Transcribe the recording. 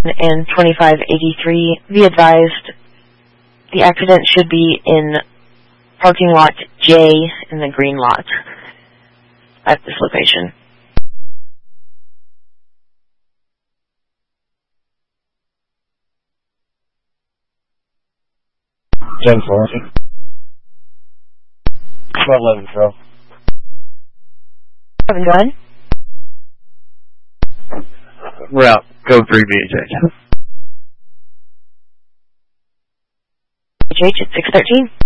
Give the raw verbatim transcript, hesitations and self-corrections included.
and twenty-five eighty-three. Be advised, the accident should be in parking lot J in the green lot at this location. ten four. twelve eleven, Pro. Seven one. Route, go three B H H. H H at six thirteen.